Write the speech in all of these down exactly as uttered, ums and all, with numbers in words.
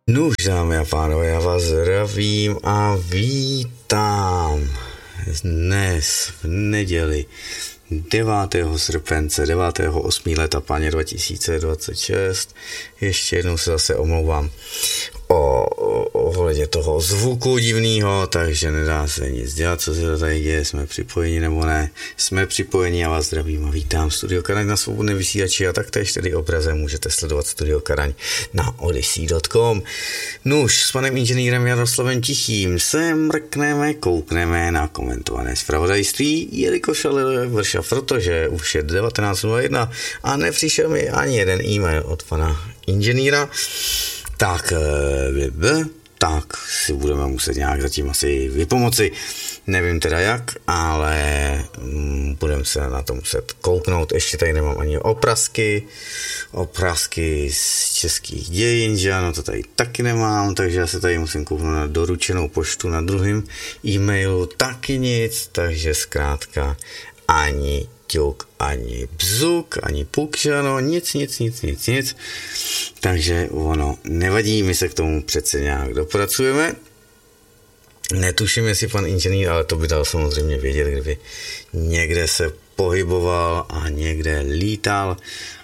Nuž, dámy a pánové, já vás zdravím a vítám dnes v neděli devátého srpence, devátého osmého leta páně dva tisíce dvacet šest. Ještě jednou se zase omlouvám o ohledě toho zvuku divného, takže nedá se nic dělat, co se to tady děje, jsme připojeni nebo ne. Jsme připojeni, já vás zdravím a vítám Studio Karaň na svobodném vysílači a taktéž tedy obrazem můžete sledovat Studio Karaň na odyssey tečka com. Nuž, s panem inženýrem Jaroslavem Tichým se mrkneme, koukneme na komentované zpravodajství, jelikož ale vrša, protože už je devatenáct nula jedna a nepřišel mi ani jeden e-mail od pana inženýra, tak, tak si budeme muset nějak zatím asi vypomoci. Nevím teda jak, ale budeme se na to muset kouknout. Ještě tady nemám ani oprázky, oprázky z českých dějin, že ano, to tady taky nemám, takže já se tady musím kouknout na doručenou poštu na druhém e-mailu, taky nic, takže zkrátka ani ťuk, ani bzuk, ani puk, že ano, nic, nic, nic, nic, nic. Takže ono nevadí, my se k tomu přece nějak dopracujeme. Netuším, jestli pan inženýr, ale to by dal samozřejmě vědět, kdyby někde se pohyboval a někde lítal.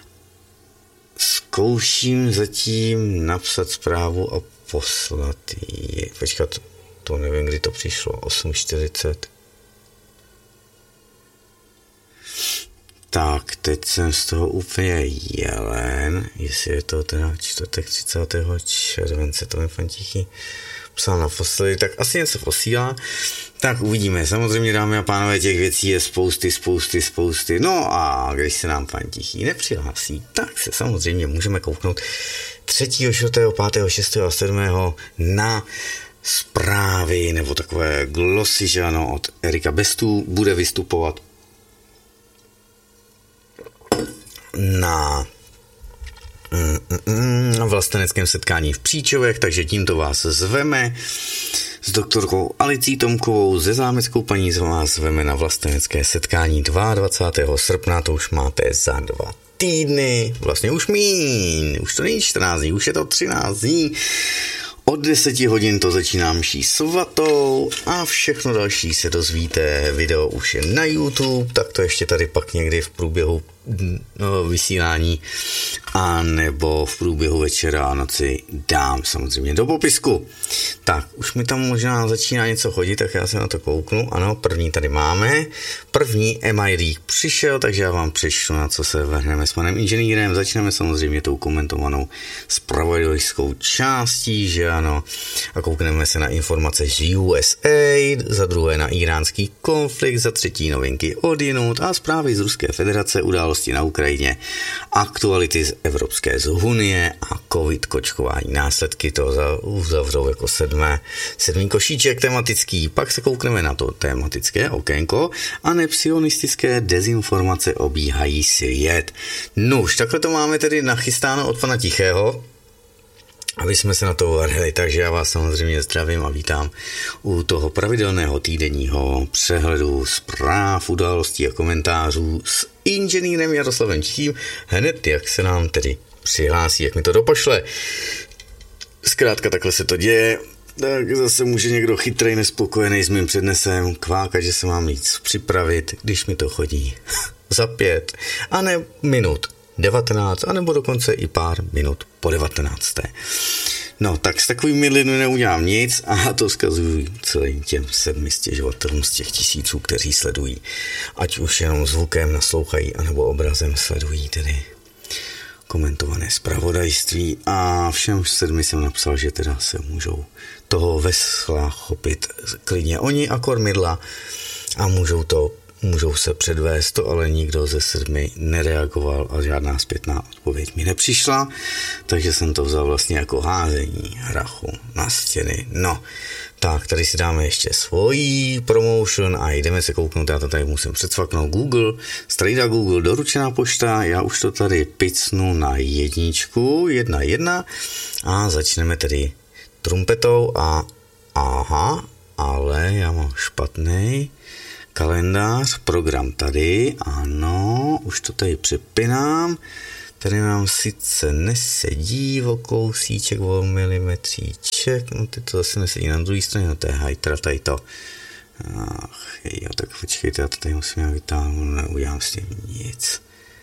Zkouším zatím napsat zprávu a poslat ji. Počkat, to nevím, kdy to přišlo, osm čtyřicet. Tak, teď jsem z toho úplně jelen, jestli je to teda čtvrtek třicátého července, to mi pan Tichý psal naposledy, tak asi něco posílá, tak uvidíme. Samozřejmě, dámy a pánové, těch věcí je spousty, spousty, spousty, no a když se nám pan Tichý nepřihlásí, tak se samozřejmě můžeme kouknout třetího, čtvrtého, pátého, šestého a sedmého na zprávy, nebo takové glosy, že ano, od Erika Bestů, bude vystupovat na na vlasteneckém setkání v Příčovech, takže tímto vás zveme s doktorkou Alicí Tomkovou ze Zámeckou paní, vás zveme na vlastenecké setkání dvacátého druhého srpna, to už máte za dva týdny, vlastně už míň, už to není čtrnáct dní, už je to třináct dní. Od deseti hodin to začíná mší svatou a všechno další se dozvíte. Video už je na YouTube, tak to ještě tady pak někdy v průběhu no, vysílání a nebo v průběhu večera a noci dám samozřejmě do popisku. Tak, už mi tam možná začíná něco chodit, tak já se na to kouknu. Ano, první tady máme. První M I D přišel, takže já vám přečtu, na co se vrhneme s panem inženýrem. Začneme samozřejmě tou komentovanou zpravodajskou částí, že ano, a koukneme se na informace z U S A, za druhé na iránský konflikt, za třetí novinky odjinud a zprávy z Ruské federace, události na Ukrajině, aktuality z Evropské unie a covid kočkování. Následky to uzavřou jako sedmé, sedmý košíček tematický. Pak se koukneme na to tematické okénko a nepsionistické dezinformace obíhají svět. Nuž, takhle to máme tedy nachystáno od pana Tichého, aby jsme se na to vrhli, takže já vás samozřejmě zdravím a vítám u toho pravidelného týdenního přehledu zpráv, událostí a komentářů s inženýrem Jaroslavem Tichým, hned jak se nám tedy přihlásí, jak mi to dopošle. Zkrátka takhle se to děje, tak zase může někdo chytrej, nespokojený s mým přednesem kvákat, že se mám nic připravit, když mi to chodí za pět a ne minut. devatenáct, anebo dokonce i pár minut po devatenácté. No, tak s takovými lidmi neudělám nic a to vzkazuju celým těm sedmi stěžovatelům z těch tisíců, kteří sledují. Ať už jenom zvukem naslouchají, anebo obrazem sledují tedy komentované zpravodajství a všem sedmi jsem napsal, že teda se můžou toho vesla chopit klidně oni a kormidla a můžou to Můžou se předvést, to ale nikdo ze sedmi nereagoval a žádná zpětná odpověď mi nepřišla, takže jsem to vzal vlastně jako házení hrachu na stěny. No, tak tady si dáme ještě svojí promotion a jdeme se kouknout, já to tady musím předsvaknout Google, strejda Google, doručená pošta, já už to tady picnu na jedničku, jedna jedna a začneme tedy trumpetou a aha, ale já mám špatný kalendář, program tady, ano, už to tady přepínám, Tady nám sice nesedí o kousíček, o milimetříček, no ty to zase nesedí na druhé straně, no to je hajtra, tady to. Ach, jo, tak počkejte, já to tady musím vytáhnout, neudělám s tím nic.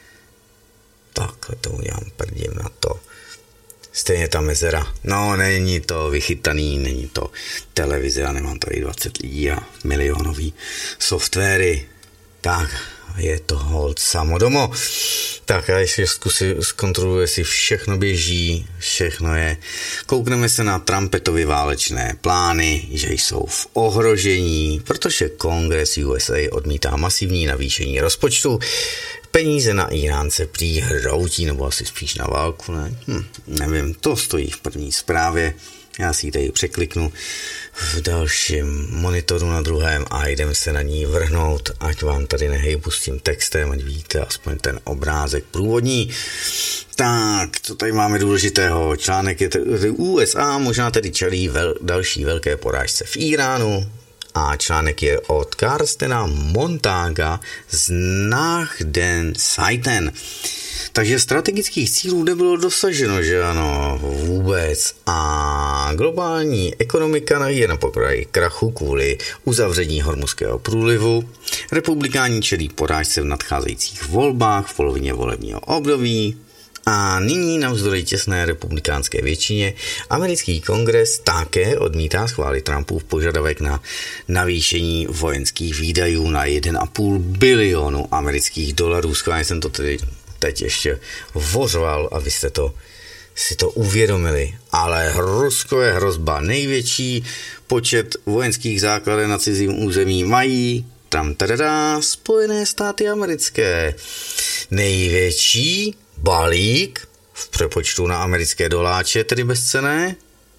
Takhle to udělám, prdím na to. Stejně ta mezera. No, není to vychytaný, není to televize, já nemám tady dvacet lidí a milionový softwary. Tak, je to hold samodomo. Tak já ještě zkusím, zkontroluji, jestli všechno běží, všechno je. Koukneme se na Trumpetovy válečné plány, že jsou v ohrožení, protože Kongres U S A odmítá masivní navýšení rozpočtu. Peníze na Iránce prý hroutí, nebo asi spíš na válku, ne? Hm, nevím, to stojí v první zprávě. Já si ji tady překliknu v dalším monitoru na druhém a jdeme se na ní vrhnout, ať vám tady nehejbu s tím textem, ať vidíte aspoň ten obrázek průvodní. Tak, co tady máme důležitého? Článek je t- U S A možná tedy čelí vel- další velké porážce v Iránu. A článek je od Karstena Montaga z Nachrichtenseiten. Takže strategických cílů nebylo dosaženo, že ano, vůbec. A globální ekonomika je na pokraji krachu kvůli uzavření Hormuzského průlivu. Republikáni čelí porážce v nadcházejících volbách v polovině volebního období. A nyní navzdory těsné republikánské většině americký kongres také odmítá schválit Trumpův požadavek na navýšení vojenských výdajů na jeden a půl bilionu amerických dolarů. Schválně jsem to tedy teď ještě vořval, abyste to si to uvědomili. Ale Rusko je hrozba. Největší počet vojenských základen na cizím území mají tam tadadá, Spojené státy americké. Největší balík v přepočtu na americké doláče, tedy bezcenné,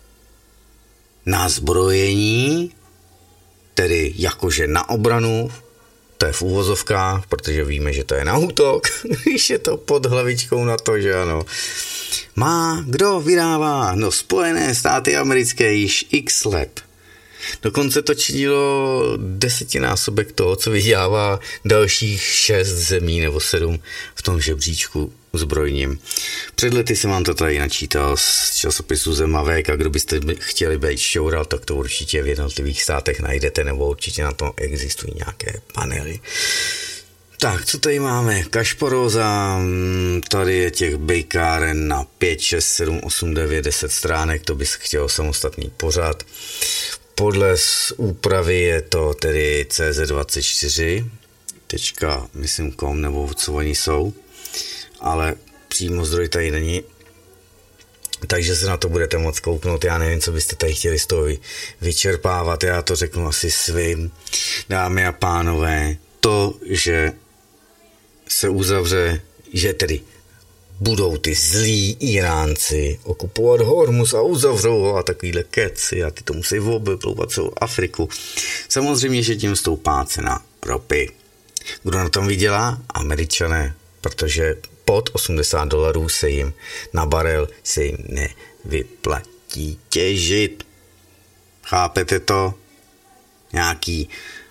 na zbrojení, tedy jakože na obranu, to je v úvozovkách, protože víme, že to je na útok, když je to pod hlavičkou na to, že ano. Má, kdo vydává? No, Spojené státy americké již x let. Dokonce to činilo desetinásobek toho, co vydělává dalších šest zemí nebo sedm v tom žebříčku zbrojním. Před lety jsem vám to tady načítal z časopisu Zemavek a kdo byste chtěli být šťoural, tak to určitě v jednotlivých státech najdete, nebo určitě na tom existují nějaké panely. Tak, co tady máme? Kašparóza, tady je těch bejkáren na pět, šest, sedm, osm, devět, deset stránek, to bys chtěl samostatný pořad. Podle úpravy je to tedy C Z dvacet čtyři, tečka, myslím kom, nebo co oni jsou, ale přímo zdroj tady není, takže se na to budete moct kouknout. Já nevím, co byste tady chtěli z toho vyčerpávat, já to řeknu asi svým. Dámy a pánové, to, že se uzavře, že tedy budou ty zlí Iránci okupovat Hormuz a uzavřou ho a takovýhle keci a ty to musí obeplouvat celou Afriku. Samozřejmě, že tím stoupá cena ropy. Kdo na tom vydělá? Američané, protože pod osmdesát dolarů se jim na barel se jim nevyplatí těžit. Chápete to? Nějaký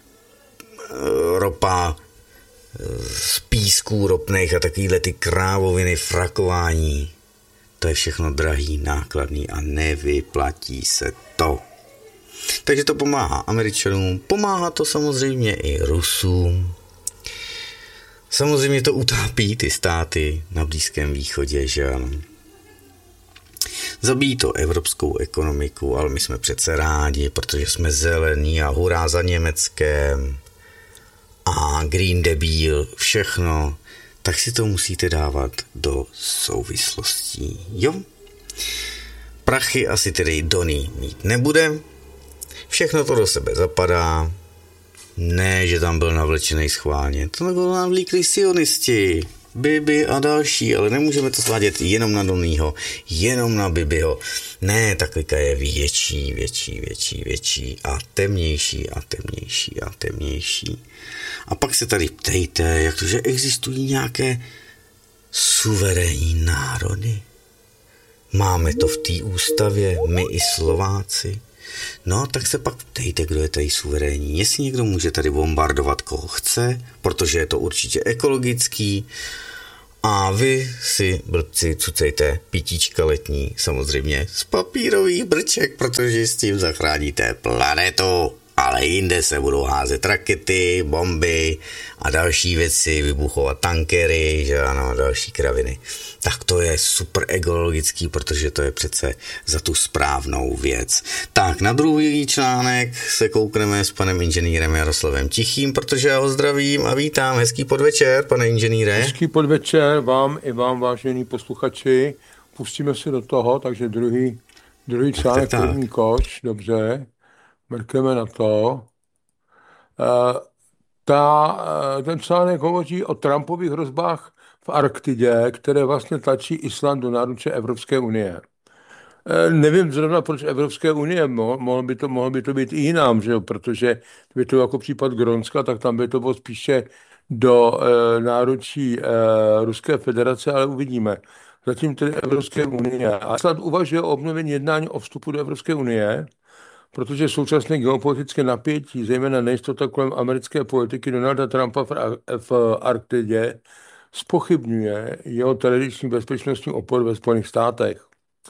uh, ropa z písků ropných a takovýhle ty krávoviny, frakování. To je všechno drahý, nákladný a nevyplatí se to. Takže to pomáhá Američanům, pomáhá to samozřejmě i Rusům. Samozřejmě to utápí ty státy na Blízkém východě, že ano. Zabíjí to evropskou ekonomiku, ale my jsme přece rádi, protože jsme zelení a hurá za Německem a Green Deal, všechno, tak si to musíte dávat do souvislostí, jo? Prachy asi tedy Donny mít nebude, všechno to do sebe zapadá, ne, že tam byl navlečený schválně, to nebylo navlíklí sionisti, Bibi a další, ale nemůžeme to svádět jenom na Donnyho, jenom na Bibiho. Ne, ta klika je větší, větší, větší, větší a temnější a temnější a temnější. A pak se tady ptejte, jak to, že existují nějaké suverénní národy. Máme to v té ústavě, my i Slováci. No, tak se pak ptejte, kdo je tady suverénní. Jestli někdo může tady bombardovat, koho chce, protože je to určitě ekologický A vy si, blbci, cucejte pitíčka letní, samozřejmě z papírových brček, protože s tím zachráníte planetu. Ale jinde se budou házet rakety, bomby a další věci, vybuchovat tankery, že ano, další kraviny. Tak to je super ekologický, protože to je přece za tu správnou věc. Tak na druhý článek se koukneme s panem inženýrem Jaroslavem Tichým, protože já ho zdravím a vítám. Hezký podvečer, pane inženýre. Hezký podvečer vám i vám, vážení posluchači. Pustíme se do toho, takže druhý, druhý článek, tak, tak, tak. První koš, dobře. Mrkneme na to. E, ta, ten článek hovoří o Trumpových hrozbách v Arktidě, které vlastně tlačí Island do náruče Evropské unie. E, nevím zrovna, proč Evropské unie, mohlo by to, mohlo by to být i jinam, že jo? Protože by to jako případ Grónska, tak tam by to bylo spíše do e, náručí e, Ruské federace, ale uvidíme. Zatím tedy Evropské unie. A Island uvažuje o obnovení jednání o vstupu do Evropské unie, protože současné geopolitické napětí, zejména nejistota kolem americké politiky Donalda Trumpa v Arktidě, zpochybňuje jeho tradiční bezpečnostní oporu ve Spojených státech.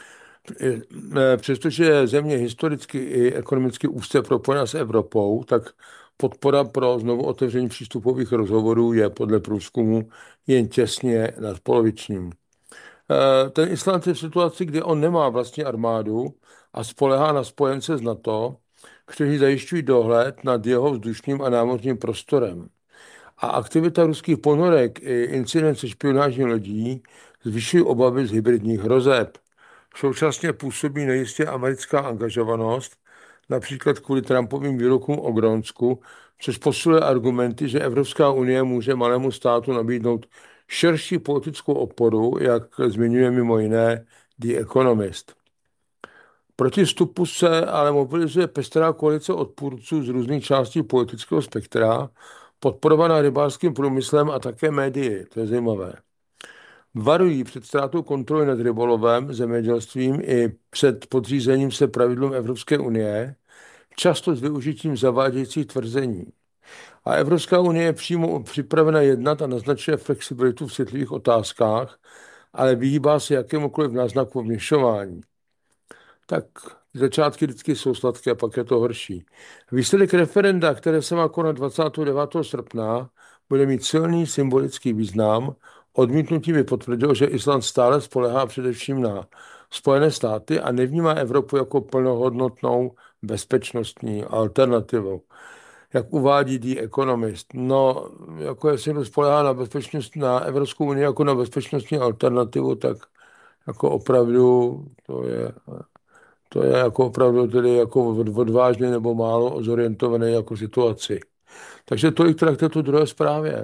Přestože je země historicky i ekonomicky úzce propojena s Evropou, tak podpora pro znovu otevření přístupových rozhovorů je podle průzkumu jen těsně nadpolovičním. Ten Island je v situaci, kdy on nemá vlastní armádu a spolehá na spojence z NATO, kteří zajišťují dohled nad jeho vzdušným a námořním prostorem. A aktivita ruských ponorek i incidence špionážní lodí zvyšují obavy z hybridních hrozeb. Současně působí nejistě americká angažovanost, například kvůli Trumpovým výrokům o Grónsku, což posiluje argumenty, že Evropská unie může malému státu nabídnout širší politickou oporu, jak zmiňuje mimo jiné The Economist. Proti vstupu se ale mobilizuje pestrá koalice odpůrců z různých částí politického spektra, podporovaná rybářským průmyslem a také médii. To je zajímavé. Varují před ztrátou kontroly nad rybolovem, zemědělstvím i před podřízením se pravidlům Evropské unie, často s využitím zavádějících tvrzení. A Evropská unie je přímo připravena jednat a naznačuje flexibilitu v citlivých otázkách, ale vyhýbá se jakémukoliv náznaku vměšování. Tak začátky vždycky jsou sladké, a pak je to horší. Výsledek referenda, které se má konat dvacátého devátého srpna, bude mít silný symbolický význam. Odmítnutí by potvrdilo, že Island stále spolehá především na Spojené státy a nevnímá Evropu jako plnohodnotnou bezpečnostní alternativu. Jak uvádí The Economist, no, jako jestli to spolehá na bezpečnost, na Evropskou unii jako na bezpečnostní alternativu, tak jako opravdu to je... To je jako opravdu tedy jako odvážný nebo málo zorientovaný jako situaci. Takže tolik teda k této druhé zprávě.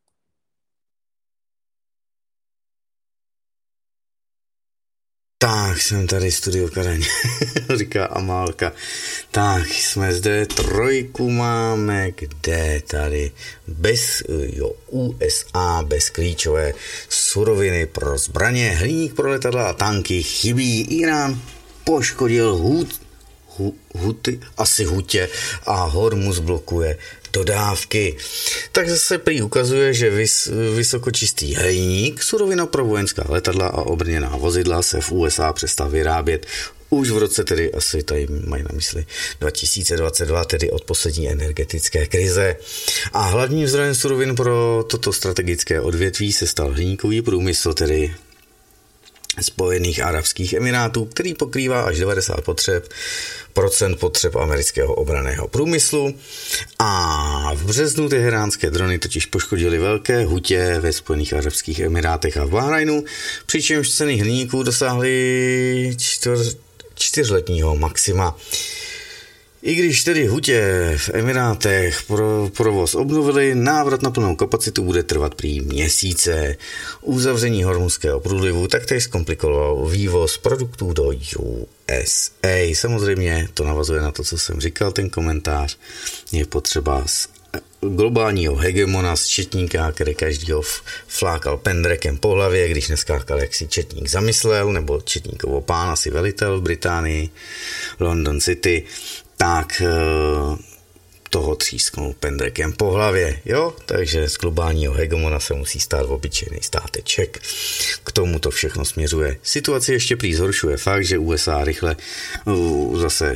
Tak, jsem tady Studio Kareň, říká Amálka. Tak, jsme zde, trojku máme, kde tady bez, jo, U S A bez klíčové suroviny pro zbraně, hliník pro letadla a tanky chybí. Irán poškodil hut, hu, huty, asi hutě a Hormuz blokuje dodávky. Takže se prý ukazuje, že vys, vysokočistý hliník, surovina pro vojenská letadla a obrněná vozidla se v U S A přestal vyrábět už v roce, tedy asi tady mají na mysli dva tisíce dvacet dva, tedy od poslední energetické krize. A hlavním zdrojem surovin pro toto strategické odvětví se stal hliníkový průmysl, tedy Spojených arabských emirátů, který pokrývá až devadesát potřeb, procent potřeb amerického obranného průmyslu. A v březnu teheránské drony totiž poškodily velké hutě ve Spojených arabských emirátech a v Bahrajnu, přičemž ceny hliníků dosáhly čtyř, čtyřletního maxima. I když tedy hutě v Emirátech pro provoz obnovili, návrat na plnou kapacitu bude trvat prý měsíce. Uzavření Hormuzského průlivu taktéž zkomplikovalo vývoz produktů do U S A. Samozřejmě to navazuje na to, co jsem říkal, ten komentář. Je potřeba z globálního hegemona, z četníka, který každýho flákal pendrekem po hlavě, když neskákal, jak si četník zamyslel, nebo četníkovo pán, asi velitel v Británii, London City. Tak toho třísknout pendrekem po hlavě, jo? Takže z globálního hegemona se musí stát obyčejný státeček. K tomu to všechno směřuje. Situaci ještě prý zhoršuje fakt, že U S A rychle uh, zase